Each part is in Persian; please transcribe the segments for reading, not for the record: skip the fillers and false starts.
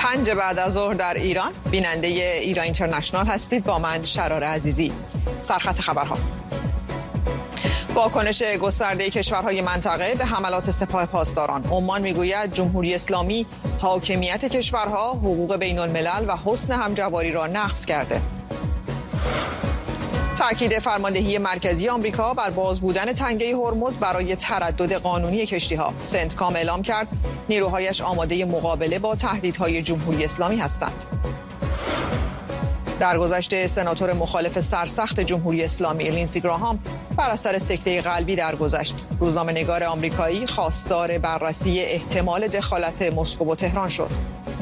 5 بعد از ظهر در ایران. بیننده ایران اینترنشنال هستید با من شرار عزیزی. سرخط خبرها. واکنش گسترده کشورهای منطقه به حملات سپاه پاسداران. عمان میگوید جمهوری اسلامی حاکمیت کشورها، حقوق بین الملل و حسن همجواری را نقض کرده. تأکید فرماندهی مرکزی آمریکا بر باز بودن تنگه هرمز برای تردد قانونی کشتی‌ها. سنتکام اعلام کرد نیروهایش آماده مقابله با تهدیدهای جمهوری اسلامی هستند. در گذشته سناتور مخالف سرسخت جمهوری اسلامی لینسی گراهام بر اثر سکته قلبی درگذشت. روزنامه‌نگار آمریکایی خواستار بررسی احتمال دخالت مسکو و تهران شد.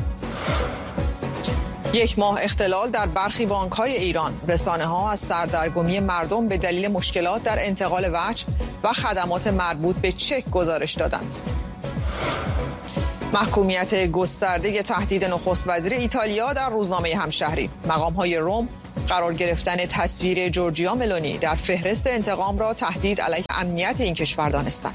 1 ماه اختلال در برخی بانک‌های ایران. رسانه‌ها از سردرگمی مردم به دلیل مشکلات در انتقال وجه و خدمات مربوط به چک گزارش دادند. محکومیت گسترده تهدید نخست وزیر ایتالیا در روزنامه همشهری. مقام‌های روم قرار گرفتن تصویر جورجیا ملونی در فهرست انتقام را تهدید علیه امنیت این کشور دانستند.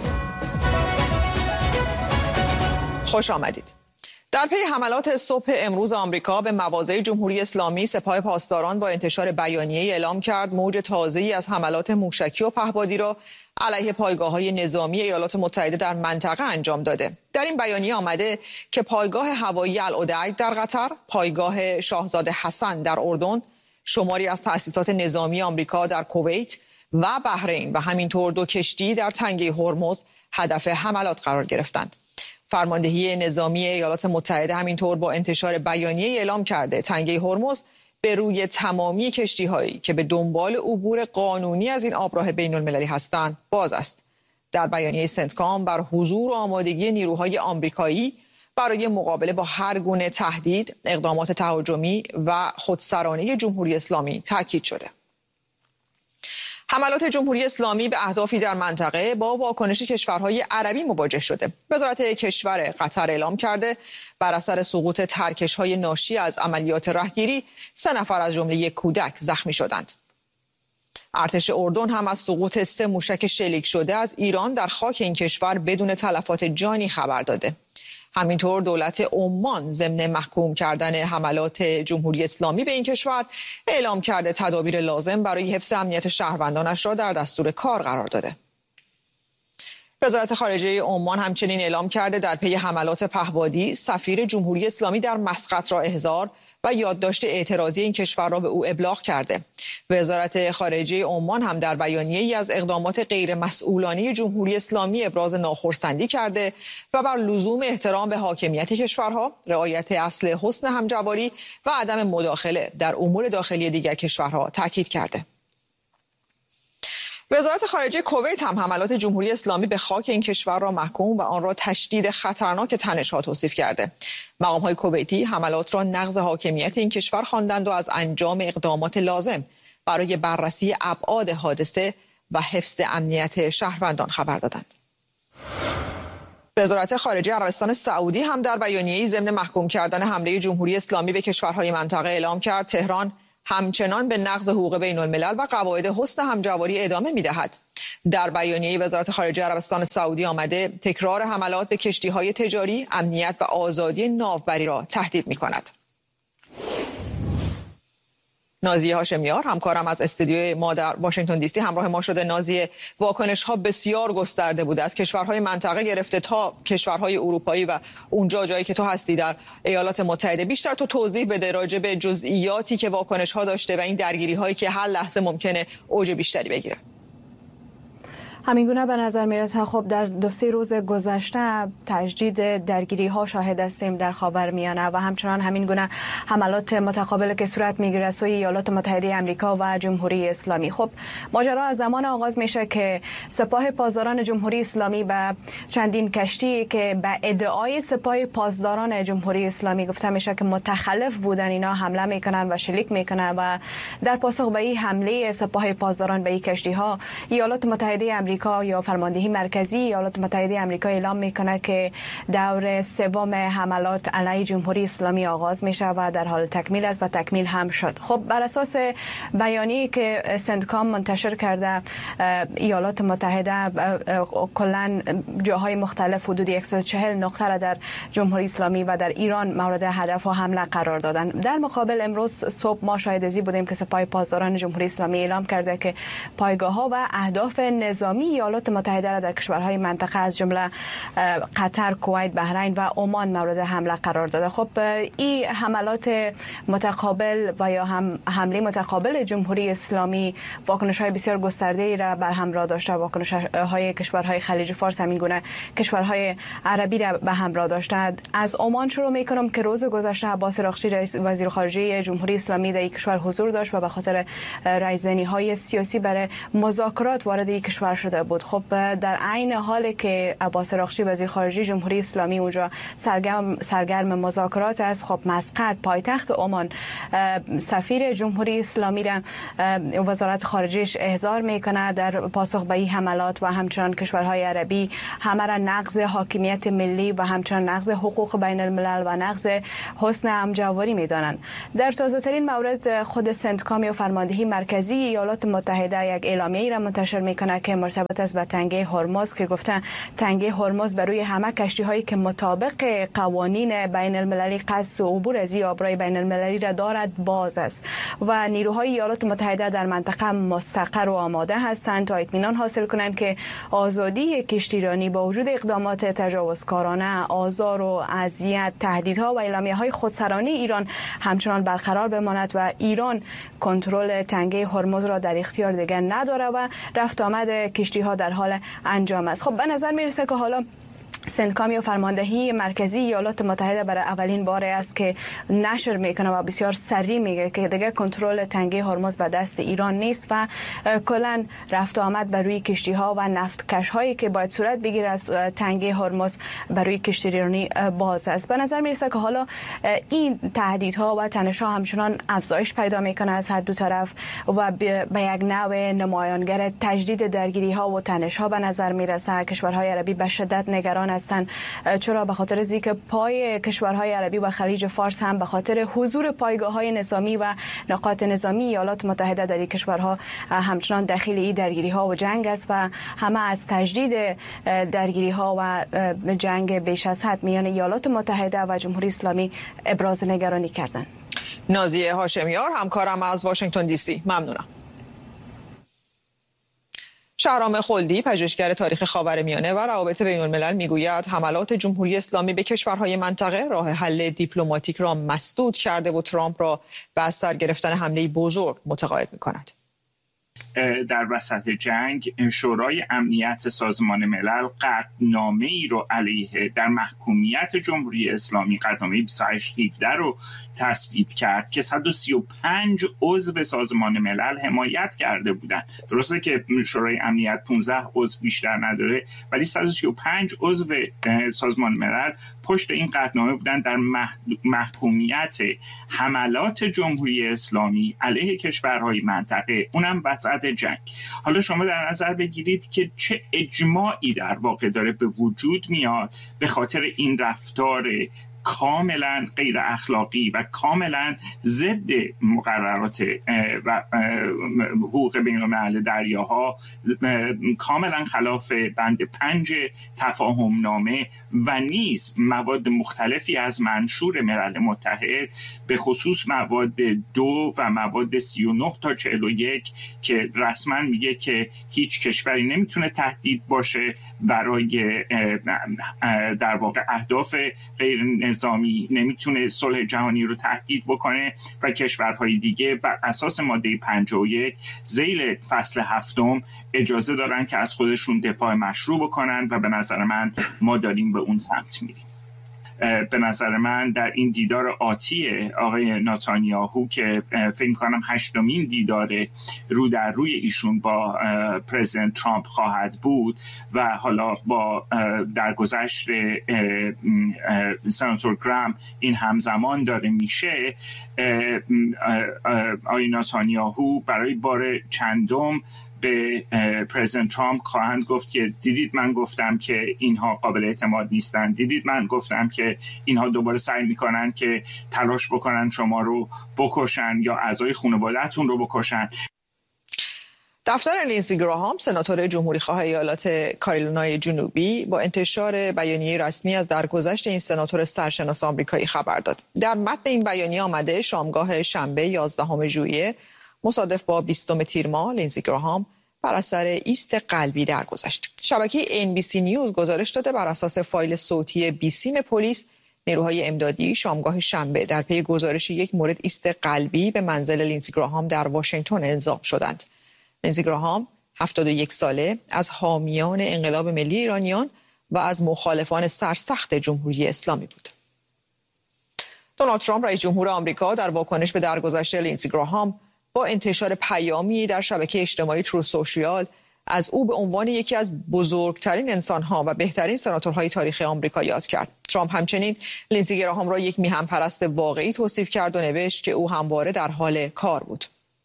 خوش آمدید. در پی حملات صبح امروز آمریکا به مواضع جمهوری اسلامی، سپاه پاسداران با انتشار بیانیه‌ای اعلام کرد موج تازه‌ای از حملات موشکی و پهپادی را علیه پایگاه‌های نظامی ایالات متحده در منطقه انجام داده. در این بیانیه آمده که پایگاه هوایی العدید در قطر، پایگاه شاهزاده حسن در اردن، شماری از تأسیسات نظامی آمریکا در کویت و بحرین و همینطور 2 کشتی در تنگه هرمز هدف حملات قرار گرفتند. فرماندهی نظامی ایالات متحده همینطور با انتشار بیانیه اعلام کرده تنگه هرمز به روی تمامی کشتی‌هایی که به دنبال عبور قانونی از این آبراه بین‌المللی هستند باز است. در بیانیه سنتکام بر حضور و آمادگی نیروهای آمریکایی برای مقابله با هر گونه تهدید، اقدامات تهاجمی و خودسرانه جمهوری اسلامی تاکید شده. حملات جمهوری اسلامی به اهدافی در منطقه با واکنش کشورهای عربی مواجه شده. وزارت کشور قطر اعلام کرده بر اثر سقوط ترکش‌های ناشی از عملیات رهگیری 3 نفر از جمله 1 کودک زخمی شدند. ارتش اردن هم از سقوط 3 موشک شلیک شده از ایران در خاک این کشور بدون تلفات جانی خبر داده. همینطور دولت عمان ضمن محکوم کردن حملات جمهوری اسلامی به این کشور اعلام کرده تدابیر لازم برای حفظ امنیت شهروندانش را در دستور کار قرار داده. وزارت خارجه عمان همچنین اعلام کرده در پی حملات پهپادی سفیر جمهوری اسلامی در مسقط را احضار و یادداشت اعتراضی این کشور را به او ابلاغ کرده. وزارت خارجه عمان هم در بیانیه‌ای از اقدامات غیر مسئولانه جمهوری اسلامی ابراز ناخرسندی کرده و بر لزوم احترام به حاکمیت کشورها، رعایت اصل حسن همجواری و عدم مداخله در امور داخلی دیگر کشورها تاکید کرده. وزارت خارجه کویت هم حملات جمهوری اسلامی به خاک این کشور را محکوم و آن را تشدید خطرناک تنش‌ها توصیف کرده. مقام‌های کویتی حملات را نقض حاکمیت این کشور خواندند و از انجام اقدامات لازم برای بررسی ابعاد حادثه و حفظ امنیت شهروندان خبر دادند. وزارت خارجه عربستان سعودی هم در بیانیه‌ای ضمن محکوم کردن حمله جمهوری اسلامی به کشورهای منطقه اعلام کرد تهران همچنان به نقض حقوق بین الملل و قواعد حسن همجواری ادامه می‌دهد. در بیانیه وزارت خارجه عربستان سعودی آمده تکرار حملات به کشتی‌های تجاری، امنیت و آزادی ناوبری را تهدید می‌کند. نازیه هاشمیار همکارم از استودیوی ما در واشنگتن دی سی همراه ما شده. نازیه، واکنش‌ها بسیار گسترده بوده از کشورهای منطقه گرفته تا کشورهای اروپایی و اونجا جایی که تو هستی در ایالات متحده. بیشتر تو توضیح بده راجع به جزئیاتی که واکنش‌ها داشته و این درگیری‌هایی که هر لحظه ممکنه اوج بیشتری بگیره. همینگونه به نظر میرسه خب در 2-3 روز گذشته تجدید درگیری ها شاهد هستیم در خاورمیانه و همچنان همینگونه حملات متقابل که صورت میگیره سوی ایالات متحده آمریکا و جمهوری اسلامی. خب ماجرا از زمان آغاز میشه که سپاه پاسداران جمهوری اسلامی و چندین کشتی که به ادعای سپاه پاسداران جمهوری اسلامی گفته میشه که متخلف بودن اینا حمله میکنن و شلیک میکنن و در پاسخ به این حمله سپاه پاسداران به این کشتی ها ایالات متحده آمریکا آمریکا یا فرماندهی مرکزی ایالات متحده آمریکا اعلام میکنه که دور سوم حملات علیه جمهوری اسلامی آغاز میشه و در حال تکمیل است و تکمیل هم شد. خب بر اساس بیانیه‌ای که سنتکام منتشر کرده، ایالات متحده کلا جاهای مختلف حدود 140 نقطه را در جمهوری اسلامی و در ایران مورد هدف و حمله قرار دادن. در مقابل امروز صبح ما شاهد ازی بودیم که سپاه پاسداران جمهوری اسلامی اعلام کرده که پایگاه‌ها و اهداف نظامی ایالات متحده را در کشورهای منطقه از جمله قطر، کویت، بحرین و عمان مورد حمله قرار داده. خب این حملات متقابل و یا حمله متقابل جمهوری اسلامی واکنش‌های بسیار گسترده‌ای را بر همراه داشته. واکنش‌های کشورهای خلیج فارس همین گونه کشورهای عربی را به همراه داشته. از عمان شروع می‌کنم که روز گذشته عباس راغچی رئیس وزیر خارجه جمهوری اسلامی در این کشور حضور داشت و به خاطر رایزنی‌های سیاسی برای مذاکرات وارد این کشور شده بود. خب در عین حالی که عباس راغچی وزیر خارجه جمهوری اسلامی اونجا سرگرم مذاکرات است، خب مسقط پایتخت عمان سفیر جمهوری اسلامی را وزارت خارجهش احضار میکنه در پاسخ به این حملات و همچنان کشورهای عربی همه را نقض حاکمیت ملی و همچنان نقض حقوق بین الملل و نقض حسن همجواری میدانند. در تازه ترین مورد خود سنتکام و فرماندهی مرکزی ایالات متحده یک اعلامیه را منتشر میکنه که مرتبط است با تنگه هرمز که گفته تنگه هرمز بر روی همه کشتی هایی که مطابق قوانین بین المللی قصد عبور از این آبرای بین المللی را دارد باز است و نیروهای ایالات متحده در منطقه مستقر و آماده هستند تا اطمینان حاصل کنند که آزادی کشتیرانی با وجود اقدامات تجاوزکارانه، آزار و اذیت، تهدیدها و اعلامیه‌های خودسرانه ایران همچنان برقرار بماند و ایران کنترل تنگه هرمز را در اختیار دیگر نداره و رفت آمد کشتی‌ها در حال انجام است. خب به نظر میرسه که حالا سنتکام و فرماندهی مرکزی ایالات متحده برای اولین بار است که نشر میکنه و بسیار سریع میگه که دیگه کنترل تنگه هرمز به دست ایران نیست و کلا رفت آمد بر روی کشتی ها و نفتکش هایی که باید صورت بگیره از تنگه هرمز بر روی کشتیرانی باز است. به نظر میرسه که حالا این تهدیدها و تنش ها همچنان افزایش پیدا میکنه از هر دو طرف و به یک نوع نمایانگر تجدید درگیری ها و تنش ها به نظر میرسه. کشورهای عربی به شدت نگران هستند، چرا به خاطر اینکه پای کشورهای عربی و خلیج فارس هم به خاطر حضور پایگاه‌های نظامی و نقاط نظامی ایالات متحده در این کشورها همچنان داخل این درگیری‌ها و جنگ است و همه از تجدید درگیری‌ها و جنگ بیش از حد میان ایالات متحده و جمهوری اسلامی ابراز نگرانی کردند. نازیه هاشمیار همکارم از واشنگتن دی سی، ممنونم. شهرام خلدی پژوهشگر تاریخ خاورمیانه و روابط بین الملل میگوید حملات جمهوری اسلامی به کشورهای منطقه راه حل دیپلماتیک را مسدود کرده و ترامپ را به از سر گرفتن حمله بزرگ متقاعد می‌کند. در وسط جنگ شورای امنیت سازمان ملل قطعنامه‌ای رو علیه در محکومیت جمهوری اسلامی قطعنامه 2817 رو تصویب کرد که 135 عضو سازمان ملل حمایت کرده بودند. درسته که شورای امنیت 15 عضو بیشتر نداره ولی 135 عضو سازمان ملل پشت این قطعنامه بودن در محکومیت حملات جمهوری اسلامی علیه کشورهای منطقه، اونم وسط جنگ. حالا شما در نظر بگیرید که چه اجماعی در واقع داره به وجود میاد به خاطر این رفتار کاملا غیر اخلاقی و کاملا ضد مقررات و حقوق بین الملل دریاها، کاملا خلاف بند 5 تفاهم نامه و نیز مواد مختلفی از منشور ملل متحد به خصوص مواد 2 و مواد 39 تا 41 که رسما میگه که هیچ کشوری نمیتونه تهدید باشه برای در واقع اهداف غیر نظامی، نمیتونه صلح جهانی رو تهدید بکنه و کشورهای دیگه بر اساس ماده 51 ذیل فصل 7 اجازه دارن که از خودشون دفاع مشروع بکنن و به نظر من ما داریم به اون سمت میریم. به نظر من در این دیدار آتی آقای نتانیاهو که فکر کنم 8مین دیدار رو در روی ایشون با پرزیدنت ترامپ خواهد بود و حالا با درگذشت سناتور گرام این همزمان داره میشه، آقای نتانیاهو برای بار چندم به پرزیدنت ترامپ خواهند گفت که دیدید من گفتم که اینها قابل اعتماد نیستند، دیدید من گفتم که اینها دوباره سعی میکنن که تلاش بکنن شما رو بکشن یا اعضای خانواده‌تون رو بکشن. دفتر لینزی گراهام، سناتور جمهوری‌خواه ایالات کارولینای جنوبی، با انتشار بیانیه رسمی از درگذشت این سناتور سرشناس آمریکایی خبر داد. در متن این بیانیه آمده شامگاه شنبه 11 ژوئیه مصادف با 20 تیر ماه لینزی گراهام بر اثر ایست قلبی درگذشت. شبکه NBC نیوز گزارش داده بر اساس فایل صوتی بیسیم پلیس، نیروهای امدادی شامگاه شنبه در پی گزارش یک مورد ایست قلبی به منزل لینزی گراهام در واشنگتن الزام شدند. لینزی گراهام 71 ساله از حامیان انقلاب ملی ایرانیان و از مخالفان سرسخت جمهوری اسلامی بود. دونالد ترامپ رئیس جمهور آمریکا در واکنش به درگذشت لینزی گراهام با انتشار پیامی در شبکه اجتماعی ترو سوشیال از او به عنوان یکی از بزرگترین انسان‌ها و بهترین سناتورهای تاریخ آمریکا یاد کرد. ترامپ همچنین لینزی گراهام را یک میهن‌پرست واقعی توصیف کرد و نوشت که او همواره در حال کار بود.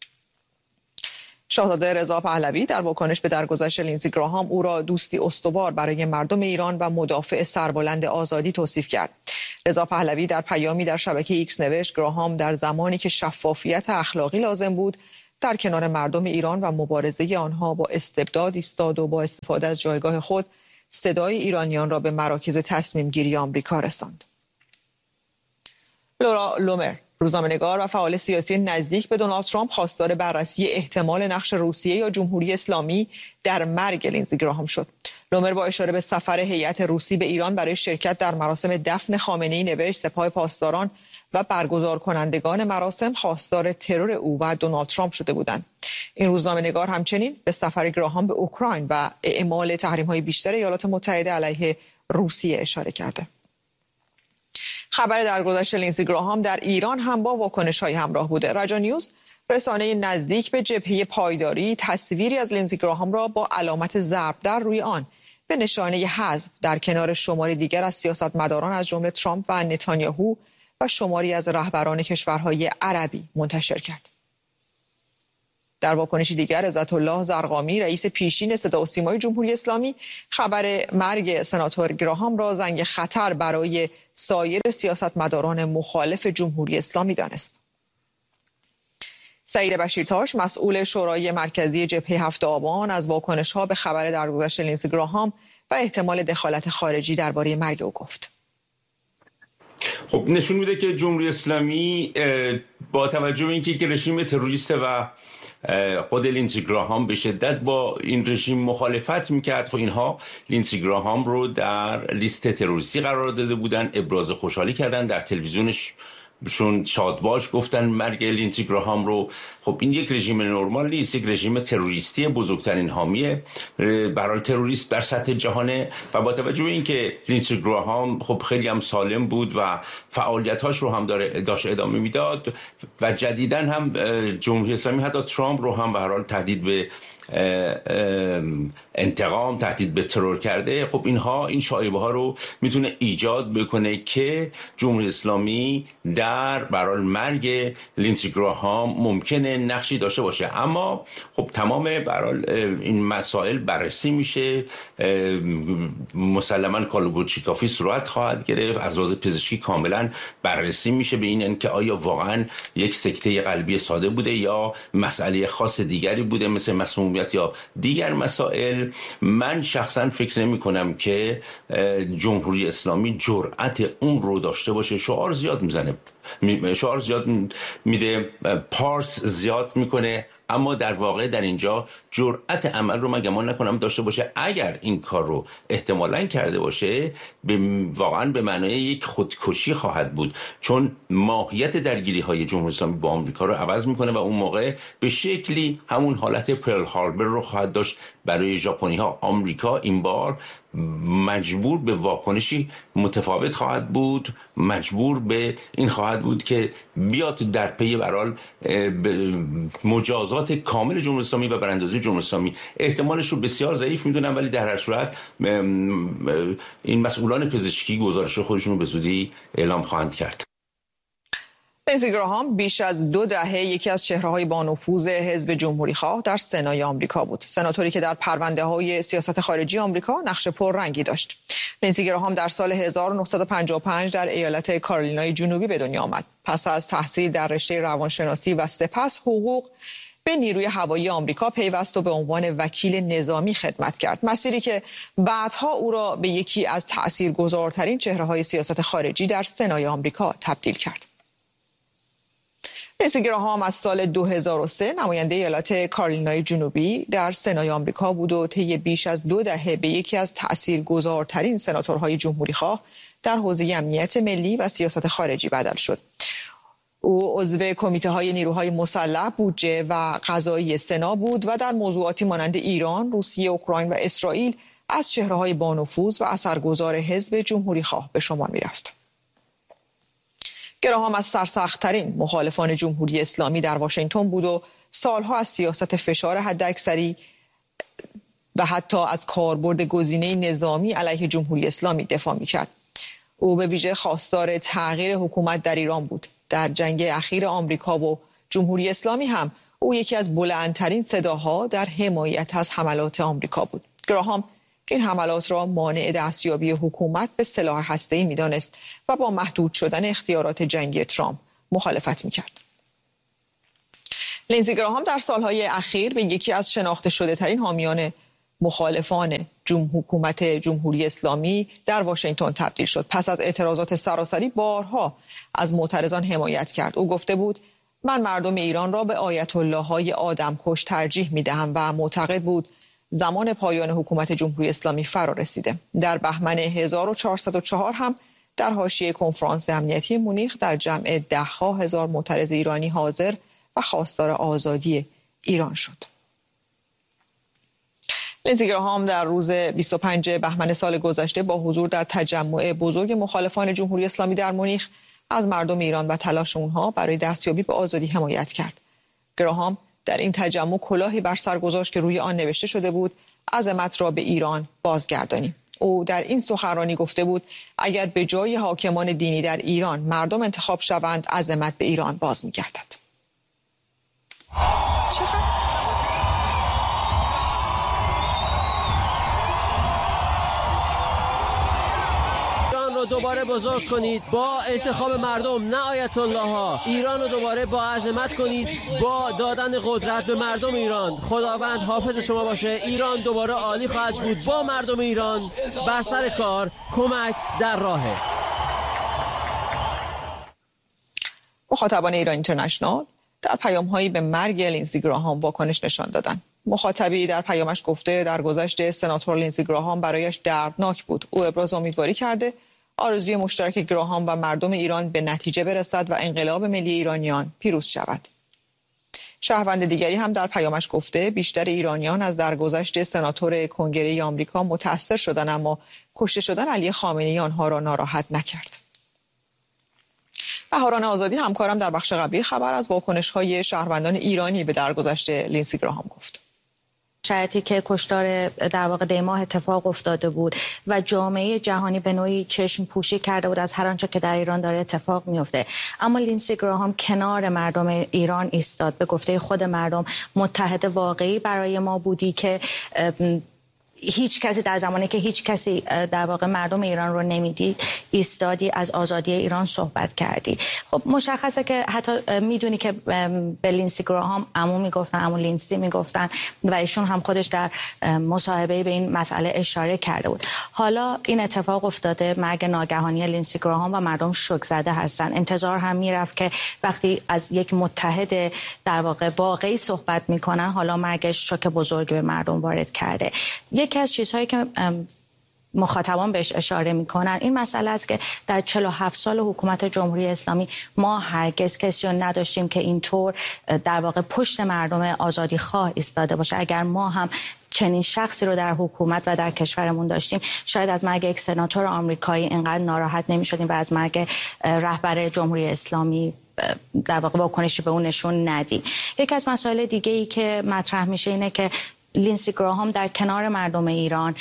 شاهزاده رضا پهلوی در واکنش به درگذشت لینزی گراهام او را دوستی استوار برای مردم ایران و مدافع سربلند آزادی توصیف کرد. رضا پهلوی در پیامی در شبکه ایکس نوشت گراهام در زمانی که شفافیت اخلاقی لازم بود در کنار مردم ایران و مبارزه آنها با استبداد ایستاد و با استفاده از جایگاه خود صدای ایرانیان را به مراکز تصمیم گیری آمریکا رساند. لورا لومر، روزنامه‌نگار و فعال سیاسی نزدیک به دونالد ترامپ، خواستار بررسی احتمال نقش روسیه یا جمهوری اسلامی در مرگ لینزی گراهام شد. لومر با اشاره به سفر هیئت روسی به ایران برای شرکت در مراسم دفن خامنه‌ای نوشت سپاه پاسداران و برگزار کنندگان مراسم خواستار ترور او و دونالد ترامپ شده بودند. این روزنامه‌نگار همچنین به سفر گراهام به اوکراین و اعمال تحریم‌های بیشتر ایالات متحده علیه روسیه اشاره کرده. خبر درگذشت لینزی گراهام در ایران هم با واکنش‌های همراه بوده. رجا نیوز، رسانه نزدیک به جبهه پایداری، تصویری از لینزی گراهام را با علامت ضرب در روی آن به نشانه حذف در کنار شماری دیگر از سیاستمداران از جمله ترامپ و نتانیاهو و شماری از رهبران کشورهای عربی منتشر کرد. در واکنشی دیگر، عزت الله زرقامی، رئیس پیشین صدا و سیمای جمهوری اسلامی، خبر مرگ سناتور گراهام را زنگ خطر برای سایر سیاستمداران مخالف جمهوری اسلامی دانست. سعید بشیرتاش، مسئول شورای مرکزی جبهه هفت آبان، از واکنش‌ها به خبر درگذشت لینزی گراهام و احتمال دخالت خارجی درباره مرگ او گفت. خب نشون میده که جمهوری اسلامی با توجه به اینکه رژیم تروریست و خود لینزی گراهام به شدت با این رژیم مخالفت میکرد، خب اینها لینزی گراهام رو در لیست تروریستی قرار داده بودن، ابراز خوشحالی کردن، در تلویزیونش شون شادباش گفتن مرگ لینزی گراهام رو. خب این یک رژیم نرمال نیست، یک رژیم تروریستی، بزرگترین حامی برای تروریست در سطح جهانه و با توجه به اینکه لینزی گراهام خب خیلی هم سالم بود و فعالیتاش رو هم داشت ادامه میداد و جدیداً هم جمهوری اسلامی حتی ترامپ رو هم به هر حال تهدید به انتقام، تهدید به ترور کرده. خب این شایبه ها رو میتونه ایجاد بکنه که جمهوری اسلامی در برای مرگ لینزی گراهام ممکنه نقشی داشته باشه. اما خب تمام برای این مسائل بررسی میشه، مسلما کالبوچیکافی صورت خواهد گرفت، از لحاظ پزشکی کاملا بررسی میشه به این که آیا واقعا یک سکته قلبی ساده بوده یا مسئله خاص دیگری بوده مثل مسمومیت یا دیگر مسائل. من شخصا فکر نمی کنم که جمهوری اسلامی جرأت اون رو داشته باشه. شعار زیاد میزنه، شعار زیاد میده، پارس زیاد میکنه، اما در واقع در اینجا جرأت عمل رو من گمان نکنم داشته باشه. اگر این کار رو احتمالاً کرده باشه واقعاً به معنای یک خودکشی خواهد بود، چون ماهیت درگیری های جمهوری اسلامی با آمریکا رو عوض میکنه و اون موقع به شکلی همون حالت پرل هاربر رو خواهد داشت برای ژاپنی ها. آمریکا این بار مجبور به واکنشی متفاوت خواهد بود، مجبور به این خواهد بود که بیاد در پی برال مجازات کامل جمهوری اسلامی و براندازی جمهوری اسلامی. احتمالش رو بسیار ضعیف میدونم، ولی در هر صورت این مسئولان پزشکی گزارش خودشون رو به زودی اعلام خواهند کرد. لینزی گراهام بیش از 2 دهه یکی از چهره‌های بانفوذ حزب جمهوری‌خواه در سنای آمریکا بود. سناتوری که در پرونده‌های سیاست خارجی آمریکا نقش پررنگی داشت. لینزی گراهام در سال 1955 در ایالت کارولینای جنوبی به دنیا آمد. پس از تحصیل در رشته روانشناسی و سپس حقوق به نیروی هوایی آمریکا پیوست و به عنوان وکیل نظامی خدمت کرد. مسیری که بعدها او را به یکی از تأثیرگذارترین چهره‌های سیاست خارجی در سنای آمریکا تبدیل کرد. لینزی گراهام از سال 2003 نماینده ایالت کارولینای جنوبی در سنای آمریکا بود و طی بیش از 2 دهه به یکی از تأثیرگذارترین سناتورهای جمهوری‌خواه در حوزه امنیت ملی و سیاست خارجی بدل شد. او عضو کمیته‌های نیروهای مسلح، بودجه و قضایی سنا بود و در موضوعاتی مانند ایران، روسیه، اوکراین و اسرائیل از چهره‌های بانفوذ و اثرگذار حزب جمهوری‌خواه به شمار می‌رفت. گراهام از سرسخت‌ترین مخالفان جمهوری اسلامی در واشنگتن بود و سالها از سیاست فشار حداکثری و حتی از کاربرد گزینه نظامی علیه جمهوری اسلامی دفاع می‌کرد. او به ویژه خواستار تغییر حکومت در ایران بود. در جنگ اخیر آمریکا و جمهوری اسلامی هم او یکی از بلندترین صداها در حمایت از حملات آمریکا بود. گراهام این حملات را مانع دستیابی حکومت به سلاح هسته‌ای می‌دانست و با محدود شدن اختیارات جنگی ترامپ مخالفت می‌کرد. لینزی گراهام در سالهای اخیر به یکی از شناخته شده ترین حامیان مخالفان حکومت جمهوری اسلامی در واشنگتن تبدیل شد. پس از اعتراضات سراسری بارها از معترضان حمایت کرد. او گفته بود: من مردم ایران را به آیت الله های آدمکش ترجیح می‌دهم و معتقد بود زمان پایان حکومت جمهوری اسلامی فرا رسیده. در بهمن 1404 هم در حاشیه کنفرانس امنیتی مونیخ در جمع ده‌ها هزار معترض ایرانی حاضر و خواستار آزادی ایران شد. لینزی گراهام در روز 25 بهمن سال گذشته با حضور در تجمع بزرگ مخالفان جمهوری اسلامی در مونیخ از مردم ایران و تلاش اونها برای دستیابی به آزادی حمایت کرد. گراهام در این تجمع کلاهی بر سر گذاشت که روی آن نوشته شده بود: عظمت را به ایران بازگردانیم. او در این سخنرانی گفته بود: اگر به جای حاکمان دینی در ایران مردم انتخاب شوند، عظمت به ایران باز می‌گردد. دوباره بزرگ کنید با انتخاب مردم، نه آیت الله ها. ایران رو دوباره با عظمت کنید با دادن قدرت به مردم ایران. خداوند حافظ شما باشه. ایران دوباره عالی خواهد بود با مردم ایران بر سر کار. کمک در راهه. مخاطبان ایران اینترنشنال در پیام‌هایی به مرگ لینزی گراهام واکنش نشان دادند. مخاطبی در پیامش گفته در گذشته سناتور لینزی گراهام برایش دردناک بود. او ابراز امیدواری کرده آرزوی مشترک گراهام و مردم ایران به نتیجه برسد و انقلاب ملی ایرانیان پیروز شود. شهروند دیگری هم در پیامش گفته بیشتر ایرانیان از درگذشت سناتور کنگره آمریکا متأثر شدند، اما کشته شدن علی خامنه‌ای آنها را ناراحت نکرد. بهاران آزادی همکارم در بخش قبلی خبر از واکنش‌های شهروندان ایرانی به درگذشت لینزی گراهام گفت. شرایطی که کشتار در واقع دیماه اتفاق افتاده بود و جامعه جهانی به نوعی چشم پوشی کرده بود از هر آنچه که در ایران داره اتفاق میفته، اما لینزی گراهام کنار مردم ایران ایستاد. به گفته خود مردم متحد واقعی برای ما بودی که هیچ کسی در زمانی که هیچ کسی در واقع مردم ایران رو نمیدید ایستادی، از آزادی ایران صحبت کردی. خب مشخصه که حتی میدونی که به لینزی گراهام عمو میگفتن، عمو لینزی میگفتن و ایشون هم خودش در مصاحبه به این مسئله اشاره کرده بود. حالا این اتفاق افتاده، مرگ ناگهانی لینزی گراهام و مردم شوک زده هستن. انتظار هم میرفت که وقتی از یک متحد در واقع واقعی صحبت میکنن، حالا مرگش شوک بزرگی به مردم وارد کرده. یکی از چیزهایی که مخاطبان بهش اشاره میکنن این مسئله است که در 47 سال حکومت جمهوری اسلامی ما هرگز کسی رو نداشتیم که اینطور در واقع پشت مردم آزادی خواه ایستاده باشه. اگر ما هم چنین شخصی رو در حکومت و در کشورمون داشتیم، شاید از مرگ یک سناتور آمریکایی اینقدر ناراحت نمیشدیم و از مرگ رهبر جمهوری اسلامی در واقع واکنشی به اون نشون ندیم. یکی از مسائل دیگه ای که مطرح میشه اینه که لینزی گراهام در کنار مردم ایران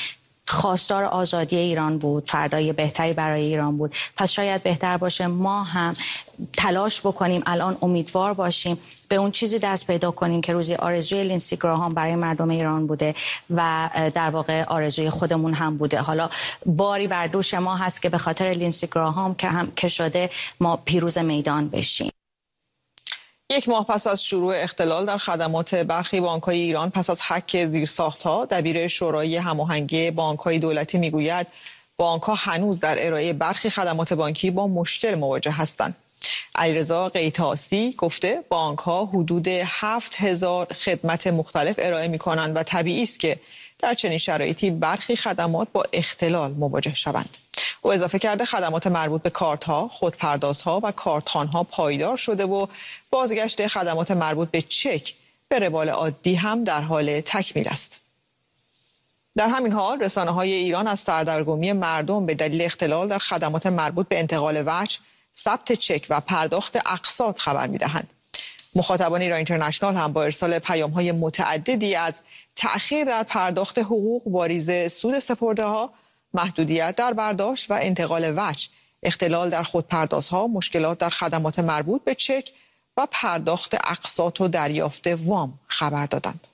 خواستار آزادی ایران بود، فردای بهتری برای ایران بود. پس شاید بهتر باشه ما هم تلاش بکنیم، الان امیدوار باشیم، به اون چیزی دست پیدا کنیم که روزی آرزوی لینسی گراهام برای مردم ایران بوده و در واقع آرزوی خودمون هم بوده. حالا باری بر دوش ما هست که به خاطر لینسی گراهام که شده ما پیروز میدان بشیم. یک ماه پس از شروع اختلال در خدمات برخی بانک‌های ایران پس از هک زیرساخت‌ها، دبیر شورای هماهنگی بانک‌های دولتی میگوید بانک‌ها هنوز در ارائه برخی خدمات بانکی با مشکل مواجه هستند. علیرضا قیطاسی گفته بانک‌ها حدود 7000 خدمت مختلف ارائه می‌کنند و طبیعی است که در چنین شرایطی برخی خدمات با اختلال مواجه شوند. او اضافه کرده خدمات مربوط به کارت‌ها، خودپردازها و کارتخوان‌ها پایدار شده و بازگشت خدمات مربوط به چک به روال عادی هم در حال تکمیل است. در همین حال رسانه‌های ایران از سردرگمی مردم به دلیل اختلال در خدمات مربوط به انتقال وجه، ثبت چک و پرداخت اقساط خبر می‌دهند. مخاطبان ایران اینترنشنال هم با ارسال پیام‌های متعددی از تأخیر در پرداخت حقوق، واریز سود سپرده‌ها، محدودیت در برداشت و انتقال وجه، اختلال در خودپردازها، مشکلات در خدمات مربوط به چک و پرداخت اقساط و دریافت وام خبر دادند.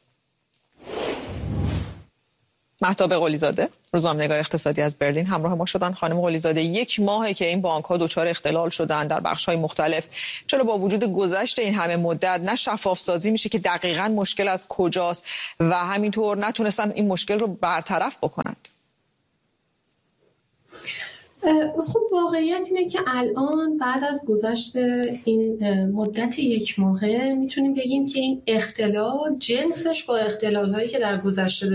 مهتاب قلیزاده، روزنامه‌نگار اقتصادی از برلین همراه ما شدن. خانم قلیزاده، یک ماهه که این بانک‌ها دچار اختلال شدن در بخش‌های مختلف. چرا با وجود گذشت این همه مدت نه شفاف سازی میشه که دقیقاً مشکل از کجاست و همینطور نتونستن این مشکل رو برطرف بکنند؟ خب واقعیت اینه که الان بعد از گذشت این مدت یک ماهه میتونیم بگیم که این اختلال جنسش با اختلال‌هایی که در گذشته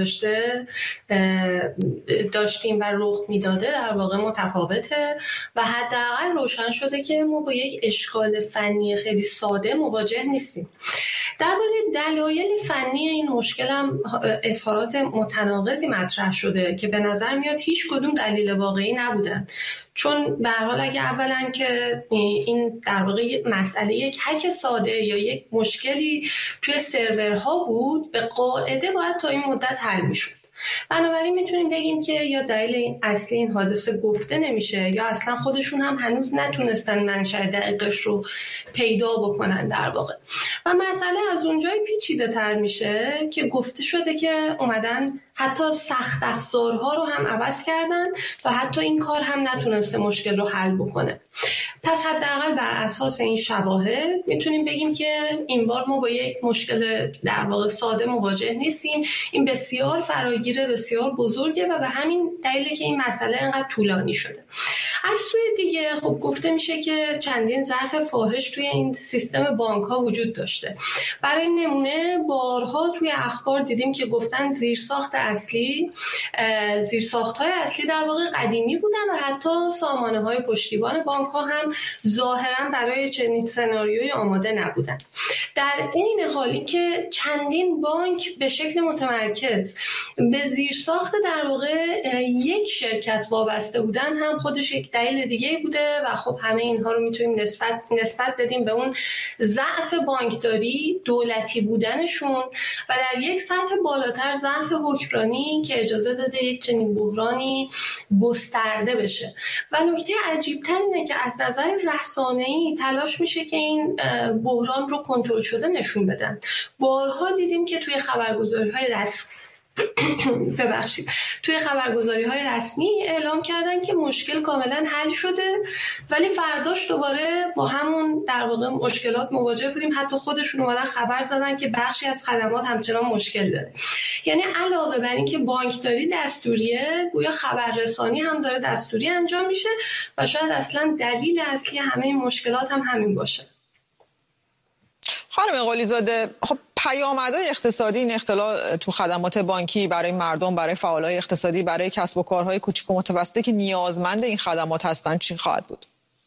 داشتیم و رخ میداده در واقع متفاوته و حداقل روشن شده که ما با یک اشکال فنی خیلی ساده مواجه نیستیم. درباره دلایل فنی این مشکل هم اظهارات متناقضی مطرح شده که به نظر میاد هیچ کدوم دلیل واقعی نبودن، چون به هر حال اگه اولا که این در واقع مسئله یک هک ساده یا یک مشکلی توی سرورها بود، به قاعده باید تا این مدت حل میشد. بنابراین میتونیم بگیم که یا دلیل این اصلی این حادثه گفته نمیشه یا اصلا خودشون هم هنوز نتونستن منشأ دقیقش رو پیدا بکنن در واقع. و مسئله از اونجای پیچیده تر میشه که گفته شده که اومدن حتی سخت افزارها رو هم عوض کردن و حتی این کار هم نتونسته مشکل رو حل بکنه. پس حداقل بر اساس این شواهد میتونیم بگیم که این بار ما با یک مشکل در واقع ساده مواجه نیستیم. این بسیار فراگیر، بسیار بزرگه و به همین دلیله که این مسئله انقدر طولانی شده. از سوی دیگه خب گفته میشه که چندین ضعف فاحش توی این سیستم بانک‌ها وجود داشته. برای نمونه بارها توی اخبار دیدیم که گفتن زیرساخت‌های اصلی در واقع قدیمی بودن و حتی سامانه‌های پشتیبان بانک‌ها هم ظاهراً برای چنین سناریویی آماده نبودن. در این حالی که چندین بانک به شکل متمرکز به زیرساخت در واقع یک شرکت وابسته بودن هم خودش یک دلیل دیگه بوده و خب همه اینها رو میتونیم نسبت بدیم به اون ضعف بانکداری دولتی بودنشون و در یک سطح بالاتر ضعف حکمرانی که اجازه داده یک چنین بحرانی گسترده بشه. و نکته عجیب‌تر اینه که از نظر رسانه‌ای تلاش میشه که این بحران رو کنترل شده نشون بدن. بارها دیدیم که توی خبرگزاری‌های رسمی اعلام کردن که مشکل کاملا حل شده، ولی فرداش دوباره با همون در واقع مشکلات مواجه بودیم. حتی خودشون اومدن خبر زدن که بخشی از خدمات همچنان مشکل داره. یعنی علاوه بر این که بانکداری دستوریه، گویا خبررسانی هم داره دستوری انجام میشه و شاید اصلا دلیل اصلی همه این مشکلات هم همین باشه. خانم قلیزاده، خب پیامدهای اقتصادی این اختلال تو خدمات بانکی برای مردم، برای فعالای اقتصادی، برای کسب و کارهای کوچیک و متوسطه که نیازمند این خدمات هستند چی خواهد بود؟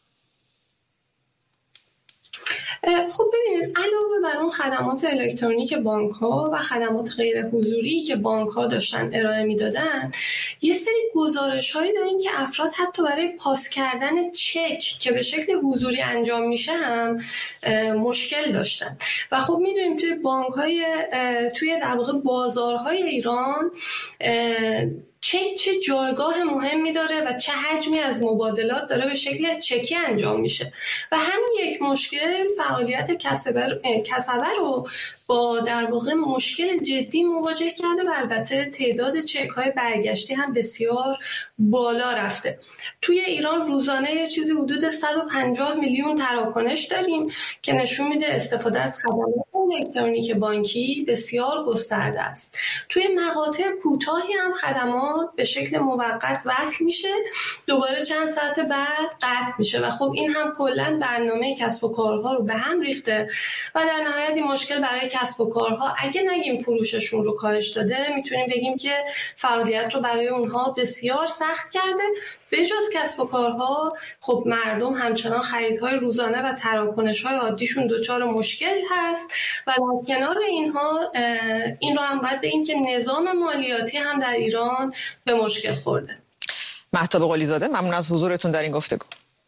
خب ببینید، علاوه بر اون خدمات الکترونیک بانک‌ها و خدمات غیر حضوری که بانک‌ها داشتن ارائه میدادن، یه سری گزارش‌هایی داریم که افراد حتی برای پاس کردن چک که به شکل حضوری انجام میشه هم مشکل داشتن. و خب میدونیم توی بانک‌های توی در واقع بازارهای ایران چه جایگاه مهمی داره و چه حجمی از مبادلات داره به شکل چکی انجام میشه و همین یک مشکل فعالیت کسبه رو با در واقع مشکل جدی مواجه کرده و البته تعداد چک‌های برگشتی هم بسیار بالا رفته. توی ایران روزانه چیزی حدود 150 میلیون تراکنش داریم که نشون میده استفاده از خدمات الکترونیک بانکی بسیار گسترده است. توی مقاطع کوتاهی هم خدمات به شکل موقت وصل میشه، دوباره چند ساعت بعد قطع میشه و خب این هم کلاً برنامه کسب و کارها رو به هم ریخته و در نهایت این مشکل برای کسب و کارها اگه نگیم فروششون رو کاهش داده، میتونیم بگیم که فعالیت رو برای اونها بسیار سخت کرده. به جز کسب و کارها خب مردم همچنان خریدهای روزانه و تراکنش‌های عادیشون دچار مشکل هست و در کنار اینها این رو هم باید بگیم که نظام مالیاتی هم در ایران به مشکل خورده. مهتاب قلی‌زاده، ممنون از حضورتون در این گفتگو.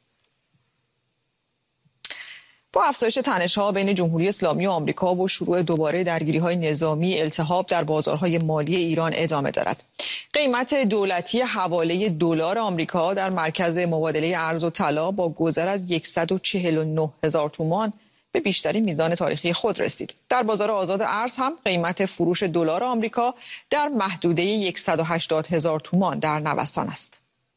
با افزایش تنش‌ها بین جمهوری اسلامی و آمریکا و شروع دوباره درگیری‌های نظامی، التهاب در بازارهای مالی ایران ادامه دارد. قیمت دولتی حواله دلار آمریکا در مرکز مبادله ارز و طلا با گذر از 149,000 تومان به بیشترین میزان تاریخی خود رسید. در بازار آزاد ارز هم قیمت فروش دلار آمریکا در محدوده 180,000 تومان در نوسان است.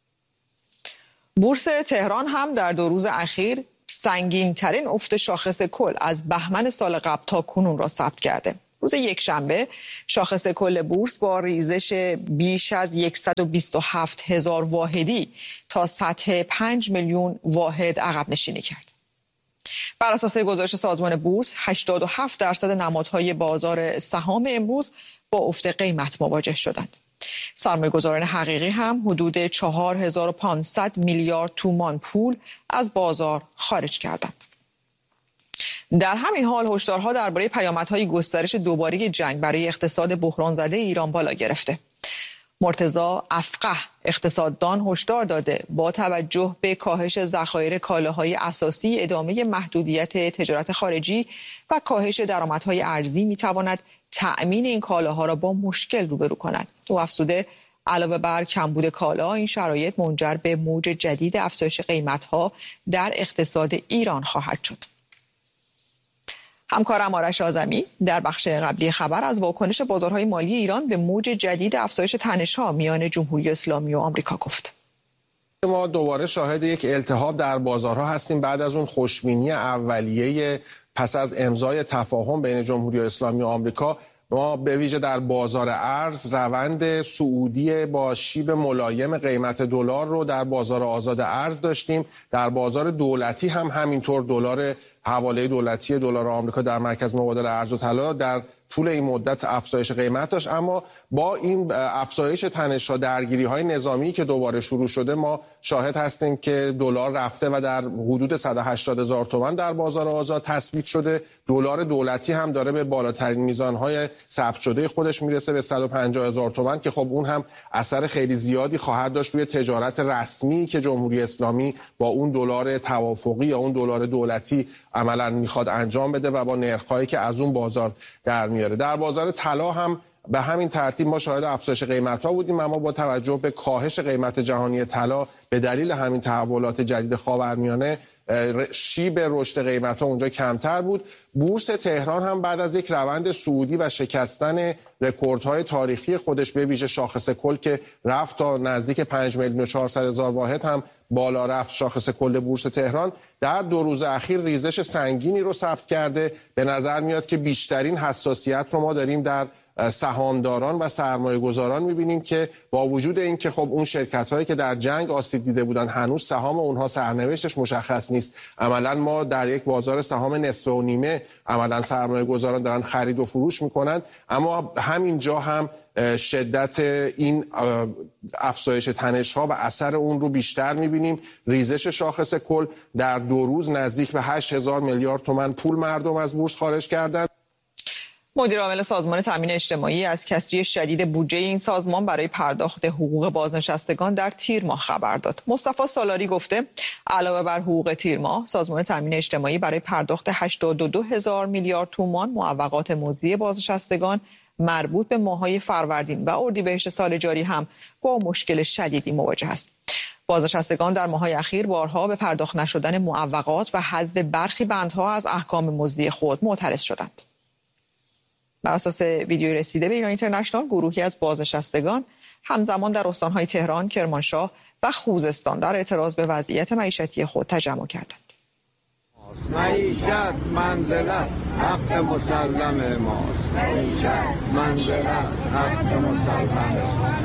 بورس تهران هم در 2 روز اخیر سنگین ترین افت شاخص کل از بهمن سال قبل تا کنون را ثبت کرده. روز یکشنبه شاخص کل بورس با ریزش بیش از 127,000 واحدی تا سطح 5 میلیون واحد عقب نشینی کرد. بر اساس گزارش سازمان بورس 87% نمادهای بازار سهام امروز با افت قیمت مواجه شدند. سرمایه‌گذاران حقیقی هم حدود 4,500 میلیارد تومان پول از بازار خارج کردند. در همین حال هشدارها درباره پیامدهای گسترش دوباره جنگ برای اقتصاد بحران زده ایران بالا گرفته. مرتضی افقه اقتصاددان هشدار داده با توجه به کاهش ذخایر کالاهای اساسی، ادامه محدودیت تجارت خارجی و کاهش درآمدهای ارزی میتواند تأمین این کالاها را با مشکل روبرو کند. او افزوده علاوه بر کمبود کالا، این شرایط منجر به موج جدید افزایش قیمت‌ها در اقتصاد ایران خواهد شد. همکارم آرش آزمی در بخش قبلی خبر از واکنش بازارهای مالی ایران به موج جدید افزایش تنش‌ها میان جمهوری اسلامی و آمریکا گفت. ما دوباره شاهد یک التهاب در بازارها هستیم بعد از اون خوشبینی اولیه پس از امضای تفاهم بین جمهوری اسلامی و آمریکا. ما به ویژه در بازار ارز روند صعودی با شیب ملایم قیمت دلار رو در بازار آزاد ارز داشتیم. در بازار دولتی هم همینطور دلار حواله دولتی دلار آمریکا در مرکز مبادله ارز و طلا در طول این مدت افزایش قیمت داشت، اما با این افزایش تنش‌ها، درگیری‌های نظامی که دوباره شروع شده، ما شاهد هستیم که دلار رفته و در حدود 180,000 تومان در بازار آزاد تثبیت شده. دلار دولتی هم داره به بالاترین میزان‌های ثبت شده خودش میرسه به 150,000 تومان که خب اون هم اثر خیلی زیادی خواهد داشت روی تجارت رسمی که جمهوری اسلامی با اون دلار توافقی یا اون دلار دولتی عملاً میخواد انجام بده و با نرخ‌هایی که از اون بازار در میاره. در بازار طلا هم به همین ترتیب ما شاهد افزایش قیمت‌ها بودیم، اما با توجه به کاهش قیمت جهانی طلا به دلیل همین تحولات جدید خاورمیانه شیب رشد قیمت‌ها اونجا کمتر بود. بورس تهران هم بعد از یک روند صعودی و شکستن رکوردهای تاریخی خودش به ویژه شاخص کل که رفت تا نزدیک 5,400,000 واحد هم بالا رفت، شاخص کل بورس تهران در 2 روز اخیر ریزش سنگینی رو ثبت کرده. به نظر میاد که بیشترین حساسیت رو ما داریم در سهامداران و سرمایه گذاران میبینیم که با وجود این که خب اون شرکت هایی که در جنگ آسیب دیده بودن هنوز سهام اونها سرنوشتش مشخص نیست. عملا ما در یک بازار سهام نصف و نیمه عملا سرمایه گذاران دارن خرید و فروش میکنن، اما همین جا هم شدت این افزایش تنش ها و اثر اون رو بیشتر میبینیم. ریزش شاخص کل در 2 روز نزدیک به 8,000 میلیارد تومان پول مردم از بورس خارج کردند. مدیر عامل سازمان تامین اجتماعی از کسری شدید بودجه این سازمان برای پرداخت حقوق بازنشستگان در تیر ماه خبر داد. مصطفی سالاری گفته علاوه بر حقوق تیر ماه، سازمان تامین اجتماعی برای پرداخت 82,000 میلیارد تومان معوقات مزدی بازنشستگان مربوط به ماه‌های فروردین و اردیبهشت سال جاری هم با مشکل شدیدی مواجه است. بازنشستگان در ماه‌های اخیر بارها به پرداخت نشدن معوقات و حذف برخی بندها از احکام مزدی خود معترض شدند. بر اساس ویدیویی رسیده به ایران اینترنشنال، گروهی از بازنشستگان همزمان در استان‌های تهران، کرمانشاه و خوزستان در اعتراض به وضعیت معیشتی خود تجمع کردند. معیشت منزلت حق مسلم ماست. معیشت منزلت حق مسلم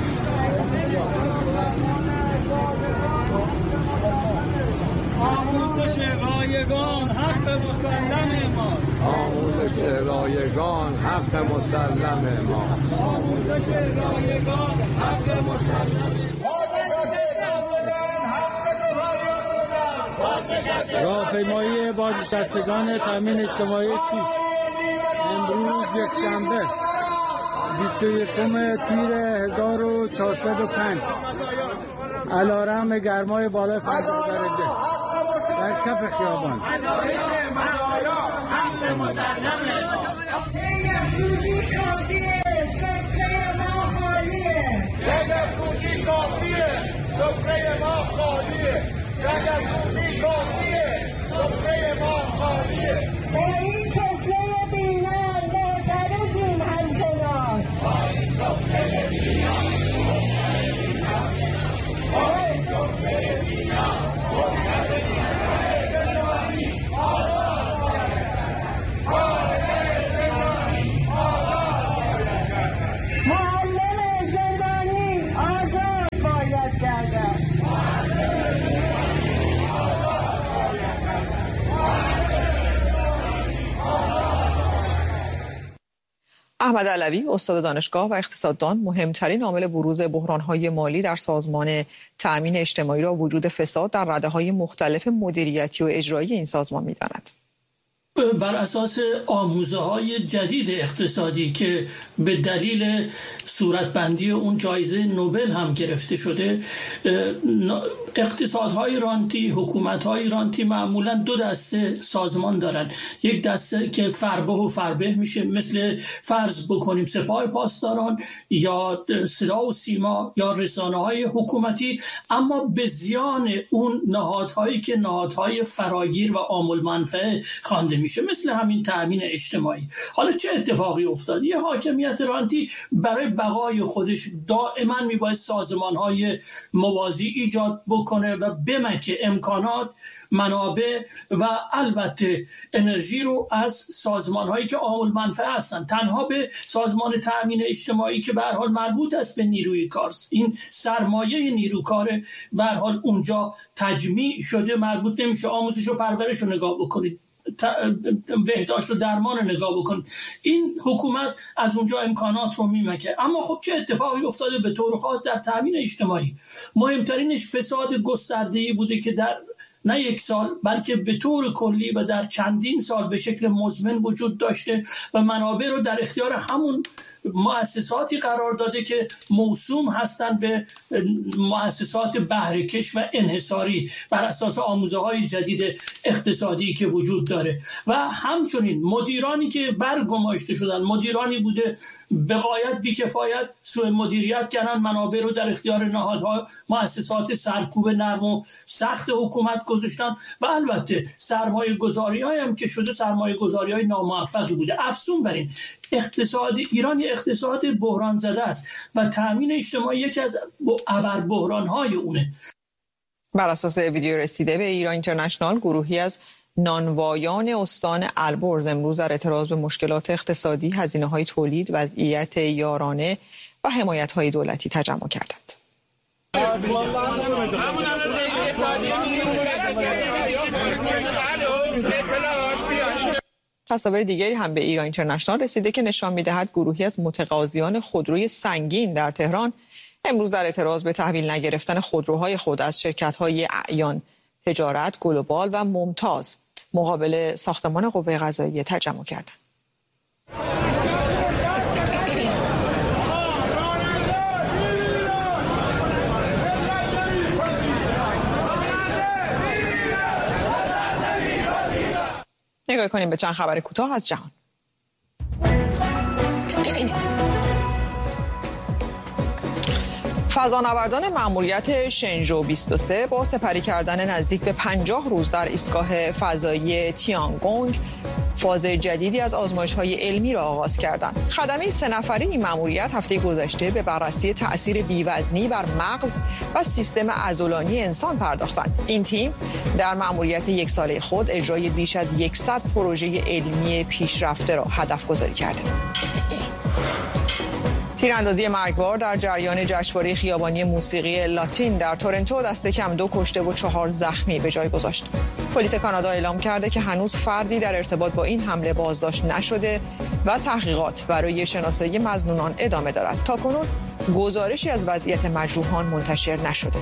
آموزش رایگان حق مسلم ماست. آموزش رایگان حق مسلم ماست. آموزش رایگان حق مسلم. راهپیمایی بازنشستگان تامین اجتماعی چیست؟ امروز یکشنبه 21 تیر 1405 علیرغم گرمای بالای 50 درجه در کف خیابان احمد علوی، استاد دانشگاه و اقتصاددان، مهمترین عامل بروز بحران‌های مالی در سازمان تأمین اجتماعی را وجود فساد در رده‌های مختلف مدیریتی و اجرایی این سازمان می‌داند. بر اساس آموزه‌های جدید اقتصادی که به دلیل صورتبندی اون جایزه نوبل هم گرفته شده، اقتصادهای رانتی، حکومت‌های رانتی معمولاً دو دسته سازمان دارن. یک دسته که فربه و فربه میشه، مثل فرض بکنیم سپاه پاسداران یا صدا و سیما یا رسانه‌های حکومتی، اما به زیان اون نهادهایی که نهادهای فراگیر و عامل منفعه خوانده میشه، مثل همین تأمین اجتماعی. حالا چه اتفاقی افتاد؟ یه حاکمیت رانتی برای بقای خودش دائما میباید سازمان‌های موازی ایجاد بکنه و بمکه امکانات، منابع و البته انرژی رو از سازمان‌هایی که عامل منفعه هستن. تنها به سازمان تأمین اجتماعی که به هر حال مربوط است به نیروی کار، این سرمایه نیروکار به هر حال اونجا تجمیع شده، مربوط نمیشه. آموزش و پرورش رو نگاه بکنید، بهداشت و درمان رو نگاه بکن. این حکومت از اونجا امکانات رو میمکه. اما خب چه اتفاقی افتاده به طور خاص در تأمین اجتماعی؟ مهمترینش فساد گسترده‌ای بوده که در نه یک سال بلکه به طور کلی و در چندین سال به شکل مزمن وجود داشته و منابع رو در اختیار همون مؤسساتی قرار داده که موسوم هستند به مؤسسات بهره‌کش و انحصاری بر اساس آموزه‌های جدید اقتصادی که وجود داره. و همچنین مدیرانی که برگماشته شدن، مدیرانی بوده به غایت بی‌کفایت سوء مدیریت کردن، منابع رو در اختیار نهادها، مؤسسات سرکوب نرم و سخت حکومت گذاشتن و البته سرمایه‌گذاری‌هایی هم که شده سرمایه‌گذاری‌های ناموفقی بوده. افزون بر این، اقتصاد ایران اقتصاد بحران زده است و تأمین اجتماعی یکی از ابر بحران‌های اونه. بر اساس ویدیو رسیده به ایران اینترنشنال، گروهی از نانوایان استان البرز امروز در اعتراض به مشکلات اقتصادی، هزینه‌های تولید، وضعیت یارانه و حمایت‌های دولتی تجمع کردند. تصاویر دیگری هم به ایران اینترنشنال رسیده که نشان می‌دهد گروهی از متقاضیان خودروی سنگین در تهران امروز در اعتراض به تحویل نگرفتن خودروهای خود از شرکت‌های اعیان تجارت، گلوبال و ممتاز مقابل ساختمان قوه قضاییه تجمع کردند. نگاه کنیم به چند خبر کوتاه از جهان. فضانوردان مأموریت شنژو 23 با سپری کردن نزدیک به 50 روز در ایستگاه فضایی تیانگونگ فاز جدیدی از آزمایش‌های علمی را آغاز کردند. خدمه 3 نفره این مأموریت هفته گذشته به بررسی تأثیر بی‌وزنی بر مغز و سیستم عضلانی انسان پرداختند. این تیم در مأموریت 1 ساله خود اجرای بیش از 100 پروژه علمی پیشرفته را هدف گذاری کرده. تیراندازی مرگبار در جریان جشنواره خیابانی موسیقی لاتین در تورنتو دست کم 2 کشته و 4 زخمی به جای گذاشت. پلیس کانادا اعلام کرده که هنوز فردی در ارتباط با این حمله بازداشت نشده و تحقیقات برای شناسایی مظنونان ادامه دارد. تاکنون گزارشی از وضعیت مجروحان منتشر نشده.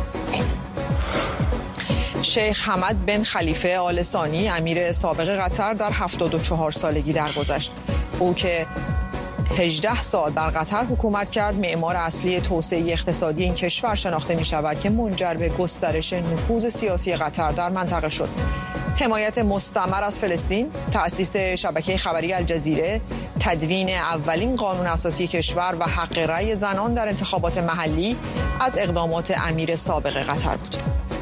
شیخ حمد بن خلیفه آل ثانی امیر سابق قطر در 74 سالگی درگذشت. او که 18 سال در قطر حکومت کرد، معمار اصلی توسعه اقتصادی این کشور شناخته می شود که منجر به گسترش نفوذ سیاسی قطر در منطقه شد. حمایت مستمر از فلسطین، تأسیس شبکه خبری الجزیره، تدوین اولین قانون اساسی کشور و حق رأی زنان در انتخابات محلی از اقدامات امیر سابق قطر بود.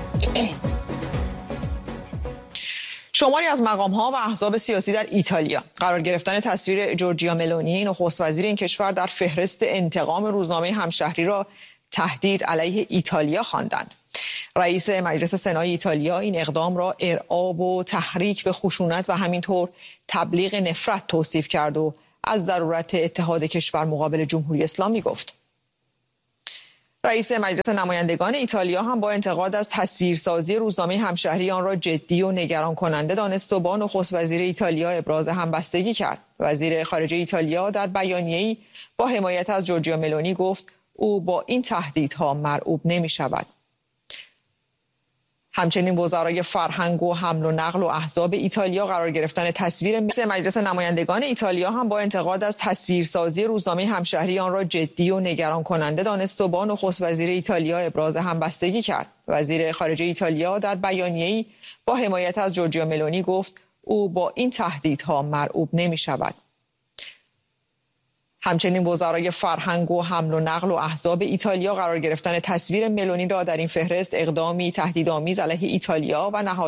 شماری از مقام‌ها و احزاب سیاسی در ایتالیا قرار گرفتن تصویر جورجیا ملونی نخست وزیر این کشور در فهرست انتقام روزنامه همشهری را تهدید علیه ایتالیا خواندند. رئیس مجلس سنای ایتالیا این اقدام را ارعاب و تحریک به خشونت و همینطور تبلیغ نفرت توصیف کرد و از ضرورت اتحاد کشور مقابل جمهوری اسلامی گفت. رئیس مجلس نمایندگان ایتالیا هم با انتقاد از تصویرسازی روزنامه همشهری آن را جدی و نگران کننده دانست و با نخست وزیر ایتالیا ابراز همبستگی کرد. وزیر خارجه ایتالیا در بیانیه‌ای با حمایت از جورجیا ملونی گفت او با این تهدیدها مرعوب نمی‌شود. همچنین وزرای فرهنگ و حمل و نقل و احزاب ایتالیا قرار گرفتن تصویر مجلس نمایندگان ایتالیا هم با انتقاد از تصویرسازی روزنامه همشهری آن را جدی و نگران کننده دانست و با نخست وزیر ایتالیا ابراز همبستگی کرد. وزیر خارجه ایتالیا در بیانیه‌ای با حمایت از جورجیا ملونی گفت او با این تهدیدها مرعوب نمی‌شود. همچنین وزرای فرهنگ و حمل و نقل و احزاب ایتالیا قرار گرفتن تصویر ملونی را در این فهرست اقدامی تهدیدآمیز علیه ایتالیا و نهاد